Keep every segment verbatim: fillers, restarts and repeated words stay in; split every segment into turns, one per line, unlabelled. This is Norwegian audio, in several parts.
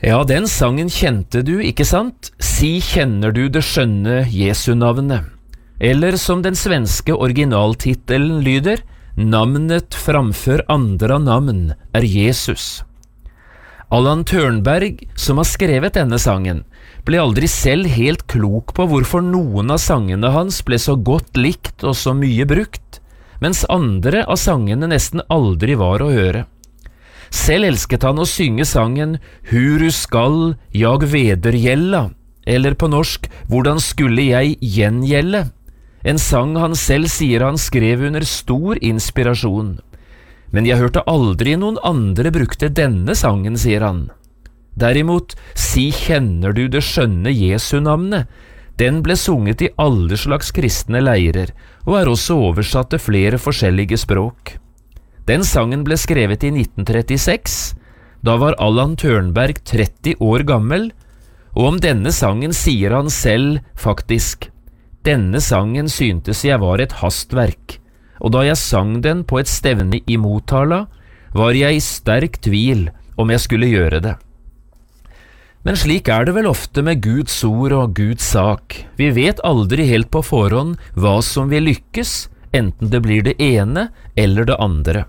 Ja, den sangen kjente du, ikke sant? Si kjenner du det skjønne Jesu-navnet. Eller som den svenske originaltitelen lyder, Namnet framfor andra navn er Jesus. Allan Tørnberg, som har skrevet denne sangen, ble aldri selv helt klok på hvorfor noen av sangene hans ble så godt likt og så mye brukt, mens andre av sangene nesten aldri var å høre. Selv elsket han å synge sangen «Huru skal jag vedergjella», eller på norsk «Hvordan skulle jeg gjengjelle», en sang han selv sier han skrev under stor inspirasjon. Men jeg hørte aldri noen andre brukte denne sangen, sier han. Derimot, si kjenner du det skjønne Jesu-navnet, den ble sunget i alle slags kristne leirer, og er også oversatt til flere forskjellige språk. Den sangen ble skrevet i nitten trettiseks, da var Allan Tørnberg tretti år gammel, og om denne sangen sier han selv faktisk, denne sangen syntes jeg var et hastverk, og da jeg sang den på et stevne i Motala, var jeg i sterk tvil om jeg skulle gjøre det. Men slik er det vel ofte med Guds ord og Guds sak. Vi vet aldri helt på forhånd hva som vil lykkes, enten det blir det ene eller det andre.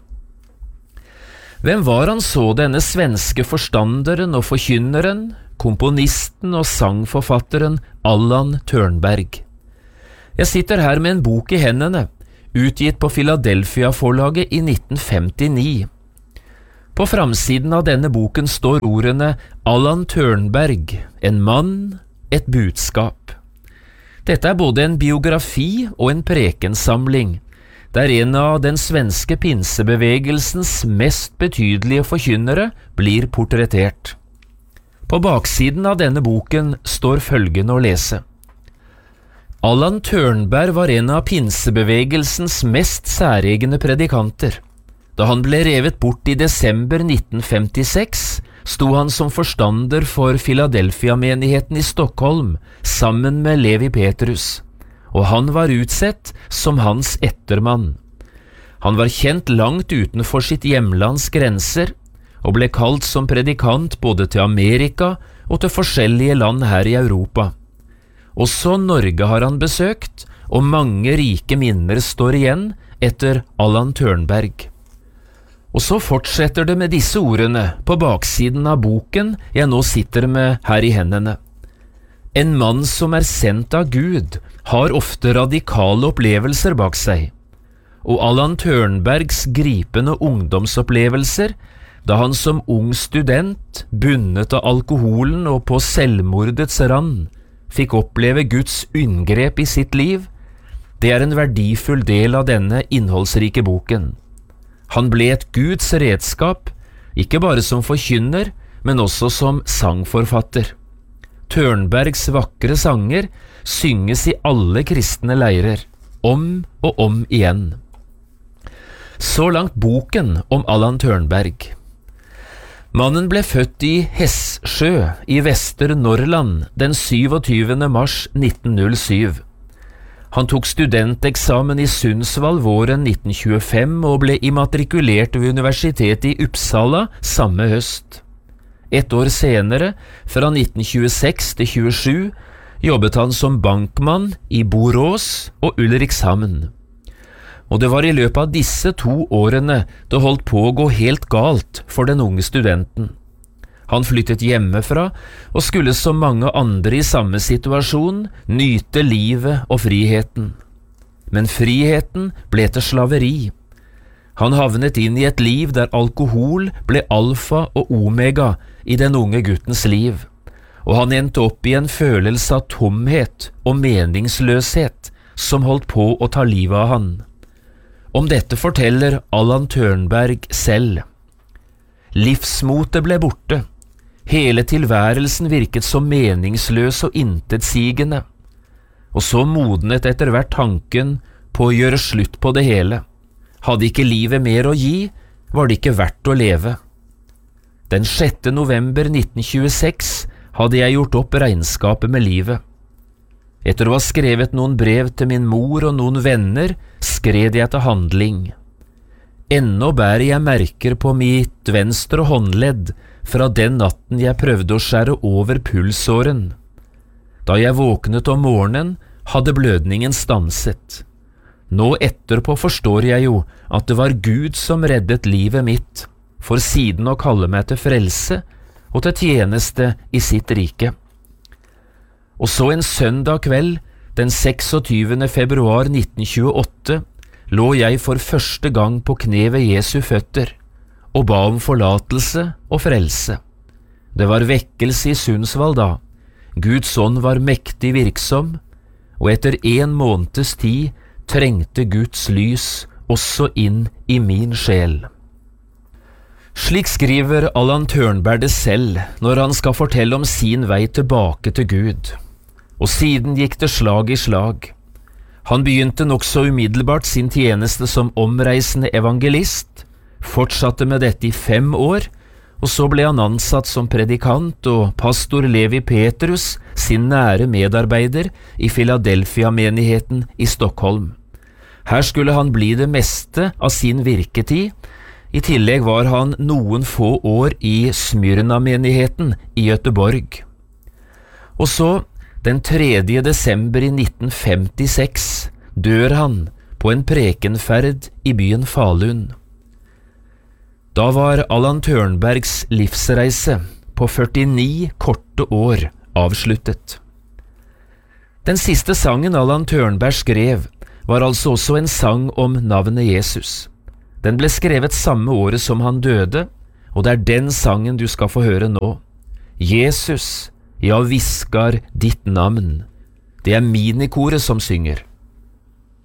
Hvem var han så, denne svenske forstanderen og forkynneren, komponisten og sangforfatteren Allan Tørnberg? Jeg sitter her med en bok i hendene, utgitt på Philadelphia-forlaget i nitten femtini. På framsiden av denne boken står ordene Allan Tørnberg, en mann, et budskap. Dette er både en biografi og en prekensamling, der en av den svenske pinsebevegelsens mest betydelige forkynnere blir portrettert. På baksiden av denne boken står følgende å lese. Allan Tørnberg var en av pinsebevegelsens mest særegne predikanter. Da han ble revet bort i desember nitten femtiseks, sto han som forstander for Philadelphia-menigheten i Stockholm sammen med Levi Petrus, og han var utsett som hans ettermann. Han var kjent langt utenfor sitt hjemlands grenser, og ble kalt som predikant både til Amerika og til forskjellige land her i Europa. Også Norge har han besøkt, og mange rike minner står igjen etter Allan Tørnberg. Og så fortsetter det med disse ordene på baksiden av boken jeg nå sitter med her i hendene. En mann som er sendt av Gud, har ofte radikale opplevelser bak seg, og Allan Tørnbergs gripende ungdomsopplevelser, da han som ung student, bundet av alkoholen og på selvmordets rand, fikk oppleve Guds inngrep i sitt liv, det er en verdifull del av denne innholdsrike boken. Han ble et Guds redskap, ikke bare som forkynner, men også som sangforfatter. Tørnbergs vakre sanger synges i alle kristne leirer, om og om igjen. Så langt boken om Allan Tørnberg. Mannen ble født i Hessjø i Vester-Norrland den syvogtyvende mars nitten null syv. Han tok studenteksamen i Sundsvall våren nitten tjuefem og ble immatrikulert ved universitetet i Uppsala samme høst. Et år senere, fra nitten tjueseks til tjuesju, jobbet han som bankmann i Borås og Ulrikshamn. Og det var i løpet av disse to årene det holdt på å gå helt galt for den unge studenten. Han flyttet hjemmefra og skulle som mange andre i samme situasjon nyte livet og friheten. Men friheten ble til slaveri. Han havnet inn i et liv der alkohol ble alfa og omega i den unge guttens liv, og han endte opp i en følelse av tomhet og meningsløshet som holdt på å ta livet av han. Om dette forteller Allan Tørnberg selv. Livsmotet ble borte. Hele tilværelsen virket så meningsløs og intetsigende. Og så modnet etter hvert tanken på å gjøre slutt på det hele. Hadde ikke livet mer å gi, var det ikke verdt å leve. Den sjette november nitten tjueseks hadde jeg gjort opp regnskapet med livet. Etter å ha skrevet noen brev til min mor og noen venner, skred jeg til handling. Ennå bærer jeg merker på mitt venstre håndledd fra den natten jeg prøvde å skjære over pulsåren. Da jeg våknet om morgenen, hadde blødningen stanset. Nå etterpå forstår jeg jo at det var Gud som reddet livet mitt, for siden å kalle meg til frelse og til tjeneste i sitt rike. Og så en søndag kveld, den seksogtyvende februar nitten tjueåtte, lå jeg for første gang på kne ved Jesu føtter og ba om forlatelse og frelse. Det var vekkelse i Sundsvall da. Guds ånd var mektig virksom, og etter en måneds tid trengte Guds lys også inn i min sjel. Slik skriver Allan Tørnberg det selv når han skal fortelle om sin vei tilbake til Gud. Og siden gikk det slag i slag. Han begynte nokså umiddelbart sin tjeneste som omreisende evangelist, fortsatte med dette i fem år, og så ble han ansatt som predikant og pastor Levi Petrus, sin nære medarbeider i Philadelphia-menigheten i Stockholm. Her skulle han bli det meste av sin virketid. I tillegg var han noen få år i Smyrna-menigheten i Göteborg. Og så, den tredje desember i nitten femtiseks, dør han på en prekenferd i byen Falun. Da var Allan Tørnbergs livsreise på førtini korte år avsluttet. Den siste sangen Allan Tørnberg skrev, var altså også en sang om navnet Jesus. Den ble skrevet samme året som han døde, og det er den sangen du skal få høre nå. Jesus, jeg hviskar ditt navn. Det er minikoret som synger.